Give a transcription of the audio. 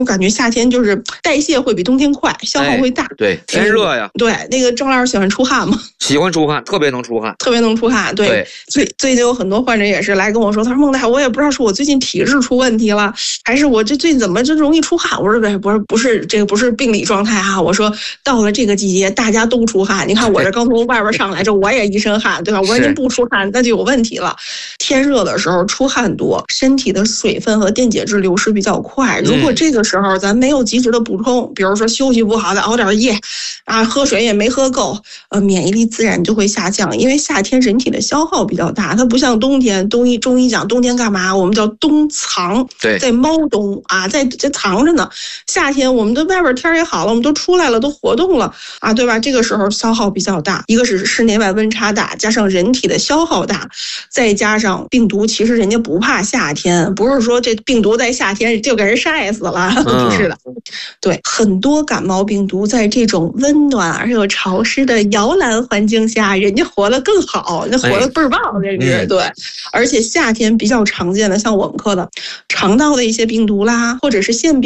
我感觉夏天就是代谢会比冬天快，消耗会大。 对，天热呀。 对，那个郑老师喜欢出汗吗？ 喜欢出汗，特别能出汗， 特别能出汗。对，最近有很多患者也是来跟我说，他说孟大，我也不知道是我最近体质出问题了，还是我这最近怎么就容易出汗。我说不是这个不是病理状态哈，我说到了这个季节大家都出汗，你看我这刚从外边上来之后我也一身汗，对吧？我说您不出汗那就有问题了。天热的时候出汗多，身体的水分和电解质流失比较快，如果这个时候咱没有及时的补充，比如说休息不好再熬点夜啊，喝水也没喝够，免疫力自然就会下降。因为夏天人体的消耗比较大，它不像冬天，中医讲冬天干嘛？我们叫冬藏，在猫冬啊，在藏着呢。夏天我们的外边天也好了，我们都出来了，都活动了啊，对吧？这个时候消耗比较大，一个是室内外温差大，加上人体的消耗大，再加上病毒，其实人家不怕夏天，不是说这病毒在夏天就给人晒死了，不是的。对，很多感冒病毒在这种温暖而又潮湿的摇篮环境下，人家活得更好，人家活得倍儿棒，这是对。而且夏天比较常见的，像我们科的肠道的一些病毒啦，或者是腺病